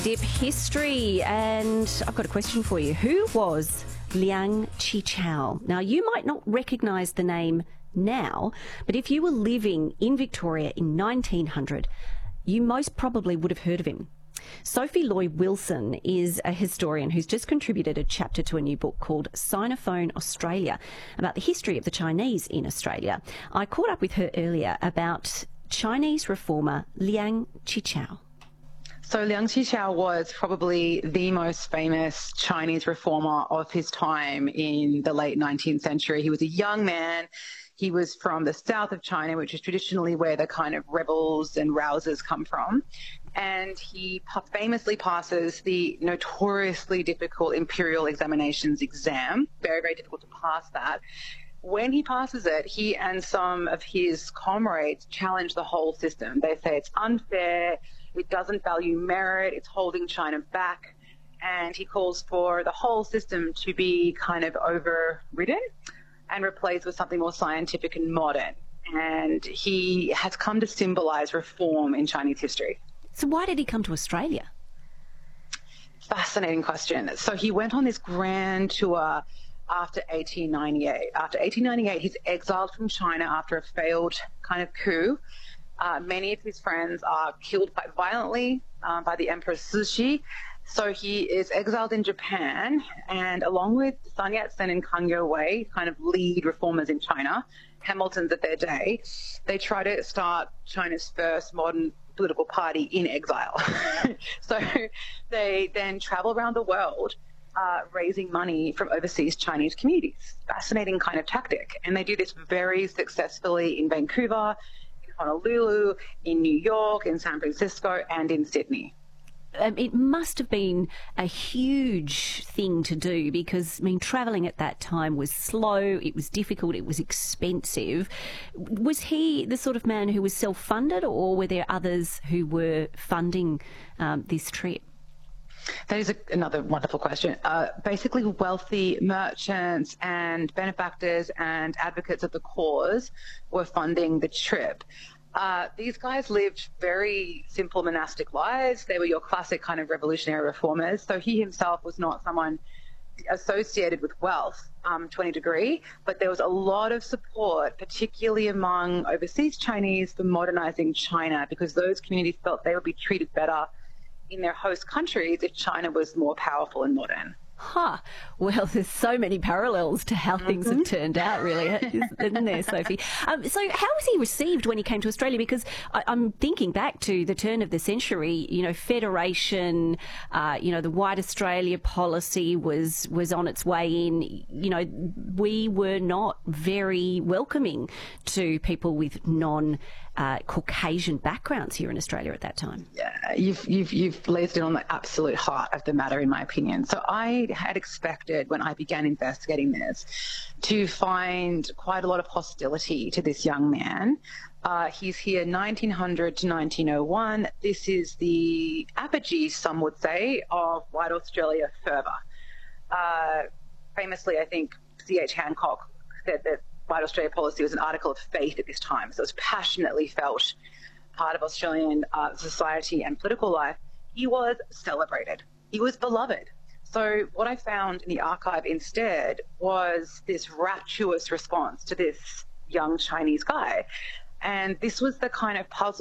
Dip history, and I've got a question for you. Who was Liang Qichao? Now, you might not recognise the name now, but if you were living in Victoria in 1900, you most probably would have heard of him. Sophie Loy-Wilson is a historian who's just contributed a chapter to a new book called Sinophone Australia about the history of the Chinese in Australia. I caught up with her earlier about Chinese reformer Liang Qichao. So Liang Qichao was probably the most famous Chinese reformer of his time in the late 19th century. He was a young man. He was from the south of China, which is traditionally where the kind of rebels and rousers come from. And he famously passes the notoriously difficult imperial examinations exam. Very, very difficult to pass that. When he passes it, he and some of his comrades challenge the whole system. They say it's unfair, it doesn't value merit, it's holding China back, and he calls for the whole system to be kind of overridden and replaced with something more scientific and modern. And he has come to symbolize reform in Chinese history. So why did he come to Australia? Fascinating question. So he went on this grand tour after 1898. After 1898, he's exiled from China after a failed kind of coup. Many of his friends are killed quite violently by the Emperor Cixi. So he is exiled in Japan, and along with Sun Yat-sen and Kang Youwei, kind of lead reformers in China, Hamiltons of their day, they try to start China's first modern political party in exile. So they then travel around the world raising money from overseas Chinese communities. Fascinating kind of tactic. And they do this very successfully in Vancouver, in Honolulu, in New York, in San Francisco, and in Sydney. It must have been a huge thing to do because, I mean, travelling at that time was slow, it was difficult, it was expensive. Was he the sort of man who was self-funded, or were there others who were funding this trip? That is another wonderful question. Basically, wealthy merchants and benefactors and advocates of the cause were funding the trip. These guys lived very simple monastic lives. They were your classic kind of revolutionary reformers. So he himself was not someone associated with wealth to any degree, but there was a lot of support, particularly among overseas Chinese, for modernizing China, because those communities felt they would be treated better in their host countries if China was more powerful and modern. Well, there's so many parallels to how things have turned out, really, isn't there, Sophie? So how was he received when he came to Australia? Because I'm thinking back to the turn of the century, federation, the White Australia policy was on its way in. We were not very welcoming to people with Caucasian backgrounds here in Australia at that time. Yeah, you've laid it on the absolute heart of the matter, in my opinion. So I had expected, when I began investigating this, to find quite a lot of hostility to this young man. He's here 1900 to 1901. This is the apogee, some would say, of White Australia fervour. Famously, I think C.H. Hancock said that White Australia policy was an article of faith at this time, so it was passionately felt part of Australian society and political life. He was celebrated. He was beloved. So what I found in the archive instead was this rapturous response to this young Chinese guy. And this was the kind of puzzle